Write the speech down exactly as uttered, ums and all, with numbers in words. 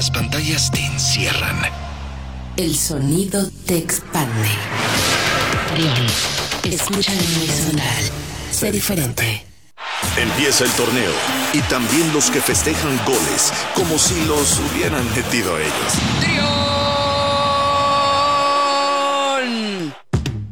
las pantallas te encierran. El sonido te expande. León, escucha el horizontal. Sé diferente. Empieza el torneo y también los que festejan goles como si los hubieran metido ellos.